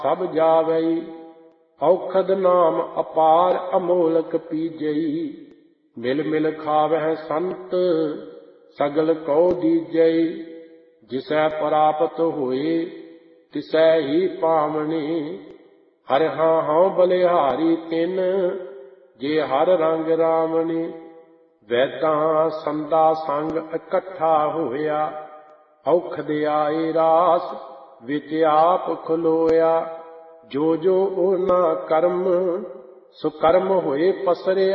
ਸਭ ਜਾਵਈ। ਔਖਦ ਨਾਮ ਅਪਾਰ ਅਮੋਲਕ ਪੀਜਈ। ਮਿਲ ਮਿਲ ਖਾਵਹਿ ਸੰਤ ਸਗਲ ਕਉ ਦੀਜਈ। ਜਿਸੈ ਪ੍ਰਾਪਤ ਹੋਏ ਤਿਸੈ ਹੀ ਪਾਵਣੀ। ਹਰਿ ਹਾਂ ਹਉ ਬਲਿਹਾਰੀ ਤਿਨ ਜੇ ਹਰ ਰੰਗ ਰਾਵਣੀ। ਵੈਦਾਂ ਸੰਦਾ ਸੰਗ ਇਕੱਠਾ ਹੋਇਆ। ਔਖਦ ਆਏ ਰਾਸ ਵਿੱਚ ਆਪ ਖਲੋਇਆ। ਜੋ ਜੋ ਉਹਨਾਂ ਕਰਮ ਸੁਕਰਮ ਹੋਏ ਪਸਰਿਆ।